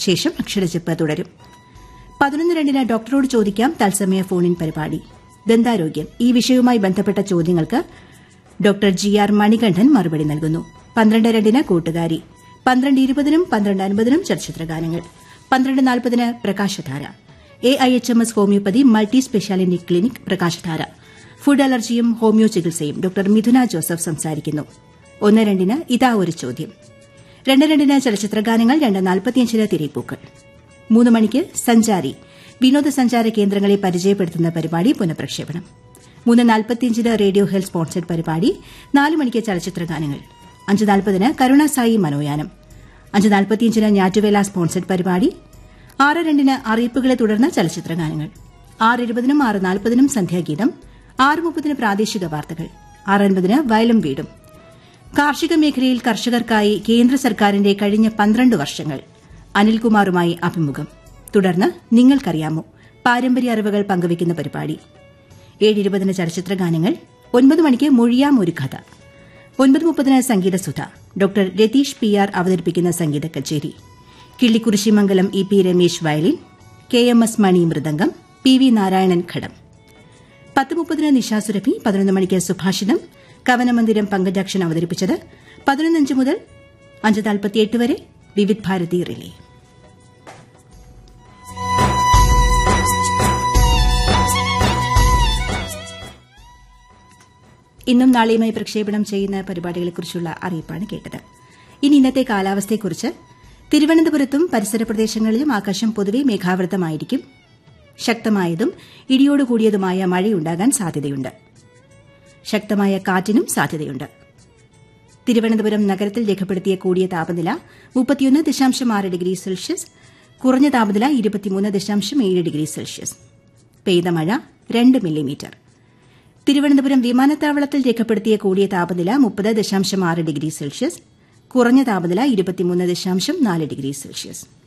ശേഷം അക്ഷരച്ചെപ്പ് തുടരും. 11:02 ഡോക്ടറോട് ചോദിക്കാം തത്സമയ ഫോണിൻ പരിപാടി. ദന്താരോഗ്യം ഈ വിഷയവുമായി ബന്ധപ്പെട്ട ചോദ്യങ്ങൾക്ക് ഡോക്ടർ GR മണികണ്ഠൻ മറുപടി നൽകുന്നു. 12:02 കൂട്ടുകാരി. 12:20 12:50 ചലച്ചിത്രഗാനങ്ങൾ. 12:40 പ്രകാശധാര. AIHMS homeopathy multi speciality clinic പ്രകാശധാര. ഫുഡ് അലർജിയും ഹോമിയോ ചികിത്സയും ഡോക്ടർ മിഥുന ജോസഫ് സംസാരിക്കുന്നു. 1:02 ഇതാ ഒരു ചോദ്യം. 2:02 ചലച്ചിത്രഗാനങ്ങൾ. 2:45 തിരയിപ്പൂക്കൾ. 3 മണിക്ക് സഞ്ചാരി വിനോദസഞ്ചാര കേന്ദ്രങ്ങളെ പരിചയപ്പെടുത്തുന്ന പരിപാടി പുനഃപ്രക്ഷേപണം. 3:45 റേഡിയോ ഹെൽത്ത് സ്പോൺസർഡ് പരിപാടി. 4 മണിക്ക് ചലച്ചിത്രഗാനങ്ങൾ. 5:40 കരുണാസായി മനോയാനം. 5:45 ഞാറ്റുവേല സ്പോൺസർഡ് പരിപാടി. 6:02 അറിയിപ്പുകളെ തുടർന്ന് ചലച്ചിത്രഗാനങ്ങൾ. 6:20 6:40 സന്ധ്യാഗീതം. 6:30 പ്രാദേശിക വാർത്തകൾ. 6:50 വയലും വീടും. കാർഷിക മേഖലയിൽ കർഷകർക്കായി കേന്ദ്ര സർക്കാരിന്റെ കഴിഞ്ഞ 12 വർഷങ്ങൾ. അനിൽകുമാറുമായി അഭിമുഖം. തുടർന്ന് നിങ്ങൾക്കറിയാമോ പാരമ്പര്യ അറിവുകൾ പങ്കുവയ്ക്കുന്ന പരിപാടി. 7:20 ചലച്ചിത്രഗാനങ്ങൾ. 9 മണിക്ക് മൊഴിയാം ഒരു കഥ. 9:30 സംഗീതസുധ. ഡോക്ടർ രതീഷ് PR അവതരിപ്പിക്കുന്ന സംഗീത കച്ചേരി. Killikkurissimangalam EP Ramesh violin. KMS മണി മൃദംഗം. PV നാരായണൻ ഘടം. 10:30 നിശാസുരഭി. 11 മണിക്ക് സുഭാഷിതം. കവനമന്ദിരം പങ്കജാക്ഷൻ അവതരിപ്പിച്ചത്. 11:05 മുതൽ 5:48 വരെ വിവിധ് ഭാരതി റിലേ. ഇന്നും നാളെയുമായി പ്രക്ഷേപണം ചെയ്യുന്ന പരിപാടികളെക്കുറിച്ചുള്ള അറിയിപ്പാണ് കേട്ടത്. ഇനി ഇന്നത്തെ കാലാവസ്ഥയെക്കുറിച്ച്. തിരുവനന്തപുരത്തും പരിസര പ്രദേശങ്ങളിലും ആകാശം പൊതുവെ മേഘാവൃതമായിരിക്കും. ശക്തമായതും ഇടിയോടുകൂടിയതുമായ മഴയുണ്ടാകാൻ സാധ്യതയുണ്ട്. ശക്തമായ കാറ്റിനും സാധ്യതയുണ്ട്. തിരുവനന്തപുരം നഗരത്തിൽ രേഖപ്പെടുത്തിയ കൂടിയ താപനില 31.6 ഡിഗ്രി സെൽഷ്യസ്, കുറഞ്ഞ താപനില 23.7 ഡിഗ്രി സെൽഷ്യസ്. പെയ്ത മഴ 2 മില്ലിമീറ്റർ. തിരുവനന്തപുരം വിമാനത്താവളത്തിൽ രേഖപ്പെടുത്തിയ കൂടിയ താപനില 30.6 ഡിഗ്രി സെൽഷ്യസ്, കുറഞ്ഞ താപനില 23.4 ഡിഗ്രി സെൽഷ്യസ്.